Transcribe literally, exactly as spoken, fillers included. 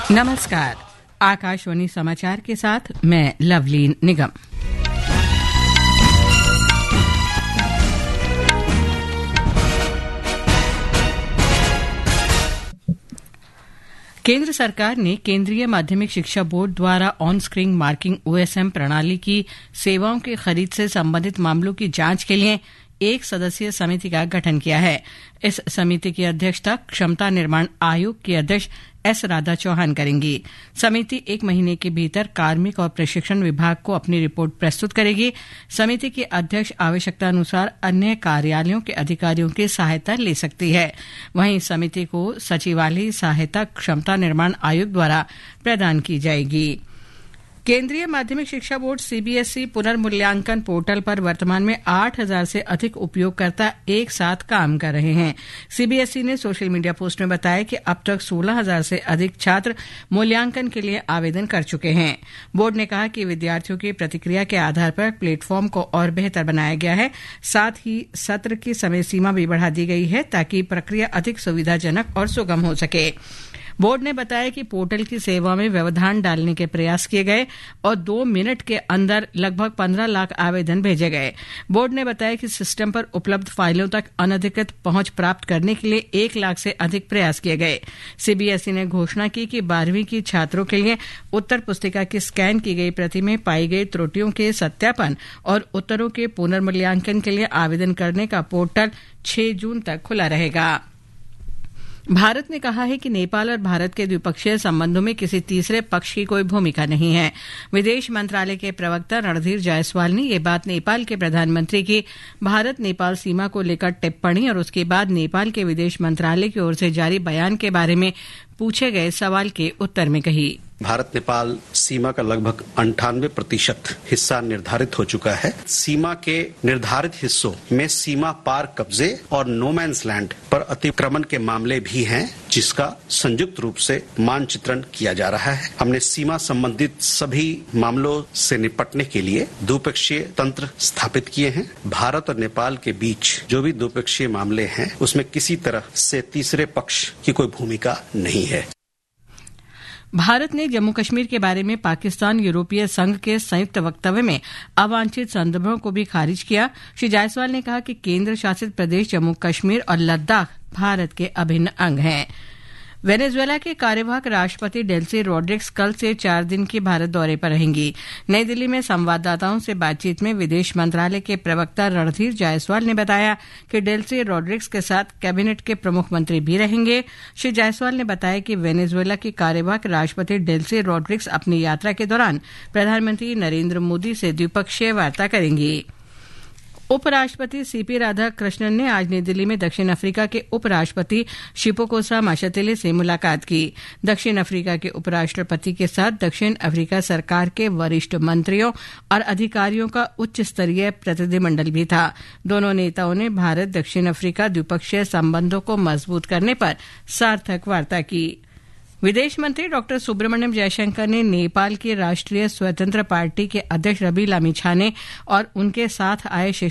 नमस्कार। आकाशवाणी समाचार के साथ मैं लवलीन निगम। केंद्र सरकार ने केंद्रीय माध्यमिक शिक्षा बोर्ड द्वारा ऑन स्क्रीन मार्किंग ओएसएम प्रणाली की सेवाओं की खरीद से संबंधित मामलों की जांच के लिए एक सदस्यीय समिति का गठन किया है। इस समिति की अध्यक्षता क्षमता निर्माण आयोग की अध्यक्ष एस राधा चौहान करेंगी। समिति एक महीने के भीतर कार्मिक और प्रशिक्षण विभाग को अपनी रिपोर्ट प्रस्तुत करेगी। समिति की अध्यक्ष आवश्यकतानुसार अन्य कार्यालयों के अधिकारियों की सहायता ले सकती है। वहीं समिति को सचिवालय सहायता क्षमता निर्माण आयोग द्वारा प्रदान की जाएगी। केंद्रीय माध्यमिक शिक्षा बोर्ड सीबीएसई पुनर्मूल्यांकन पोर्टल पर वर्तमान में आठ हजार से अधिक उपयोगकर्ता एक साथ काम कर रहे हैं। सीबीएसई ने सोशल मीडिया पोस्ट में बताया कि अब तक सोलह हजार से अधिक छात्र मूल्यांकन के लिए आवेदन कर चुके हैं। बोर्ड ने कहा कि विद्यार्थियों की प्रतिक्रिया के आधार पर प्लेटफॉर्म को और बेहतर बनाया गया है। साथ ही सत्र की समय सीमा भी बढ़ा दी गई है ताकि प्रक्रिया अधिक सुविधाजनक और सुगम हो सके। बोर्ड ने बताया कि पोर्टल की सेवा में व्यवधान डालने के प्रयास किए गए और दो मिनट के अंदर लगभग पंद्रह लाख आवेदन भेजे गए। बोर्ड ने बताया कि सिस्टम पर उपलब्ध फाइलों तक अनधिकृत पहुंच प्राप्त करने के लिए एक लाख से अधिक प्रयास किए गए। सीबीएसई ने घोषणा की कि बारहवीं की छात्रों के लिए उत्तर पुस्तिका की स्कैन की गई प्रति में पाई गई त्रुटियों के सत्यापन और उत्तरों के पुनर्मूल्यांकन के लिए आवेदन करने का पोर्टल छह जून तक खुला रहेगा। भारत ने कहा है कि नेपाल और भारत के द्विपक्षीय संबंधों में किसी तीसरे पक्ष की कोई भूमिका नहीं है। विदेश मंत्रालय के प्रवक्ता रणधीर जायसवाल ने ये बात नेपाल के प्रधानमंत्री की भारत नेपाल सीमा को लेकर टिप्पणी और उसके बाद नेपाल के विदेश मंत्रालय की ओर से जारी बयान के बारे में पूछे गए सवाल के उत्तर में कही। भारत नेपाल सीमा का लगभग अंठानवे प्रतिशत हिस्सा निर्धारित हो चुका है। सीमा के निर्धारित हिस्सों में सीमा पार कब्जे और नो मैंस लैंड पर अतिक्रमण के मामले भी हैं, जिसका संयुक्त रूप से मानचित्रण किया जा रहा है। हमने सीमा संबंधित सभी मामलों से निपटने के लिए द्विपक्षीय तंत्र स्थापित किए हैं। भारत और नेपाल के बीच जो भी द्विपक्षीय मामले हैं उसमें किसी तरह से तीसरे पक्ष की कोई भूमिका नहीं है। भारत ने जम्मू कश्मीर के बारे में पाकिस्तान यूरोपीय संघ के संयुक्त वक्तव्य में अवांछित संदर्भों को भी खारिज किया। श्री जायसवाल ने कहा कि केंद्र शासित प्रदेश जम्मू कश्मीर और लद्दाख भारत के अभिन्न अंग हैं। वेनेजुएला के कार्यवाहक राष्ट्रपति डेल्सी रोड्रिग्स कल से चार दिन के भारत दौरे पर रहेंगी। नई दिल्ली में संवाददाताओं से बातचीत में विदेश मंत्रालय के प्रवक्ता रणधीर जायसवाल ने बताया कि डेल्सी रोड्रिग्स के साथ कैबिनेट के प्रमुख मंत्री भी रहेंगे। श्री जायसवाल ने बताया कि वेनेजुएला की कार्यवाहक राष्ट्रपति डेल्सी रोड्रिग्स अपनी यात्रा के दौरान प्रधानमंत्री नरेंद्र मोदी से द्विपक्षीय वार्ता करेंगी। उपराष्ट्रपति सीपी राधाकृष्णन ने आज नई दिल्ली में दक्षिण अफ्रीका के उपराष्ट्रपति शिपोकोसा माशेटिले से मुलाकात की। दक्षिण अफ्रीका के उपराष्ट्रपति के साथ दक्षिण अफ्रीका सरकार के वरिष्ठ मंत्रियों और अधिकारियों का उच्च स्तरीय प्रतिनिधिमंडल भी था। दोनों नेताओं ने भारत दक्षिण अफ्रीका द्विपक्षीय संबंधों को मजबूत करने पर सार्थक वार्ता की। विदेश मंत्री डॉक्टर सुब्रमण्यम जयशंकर ने नेपाल की राष्ट्रीय स्वतंत्र पार्टी के अध्यक्ष रवि लामिछाने और उनके साथ आए